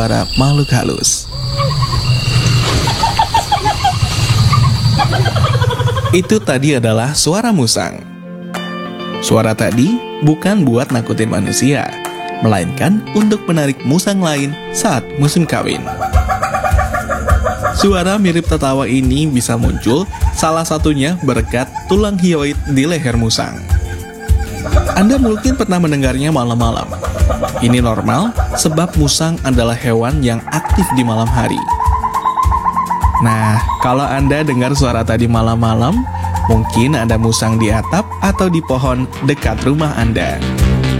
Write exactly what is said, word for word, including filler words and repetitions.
para makhluk halus. Itu tadi adalah suara musang. Suara tadi bukan buat nakutin manusia, melainkan untuk menarik musang lain saat musim kawin. Suara mirip tertawa ini bisa muncul salah satunya berkat tulang hioid di leher musang. Anda mungkin pernah mendengarnya malam-malam. Ini normal sebab musang adalah hewan yang aktif di malam hari. Nah, kalau Anda dengar suara tadi malam-malam, mungkin ada musang di atap atau di pohon dekat rumah Anda.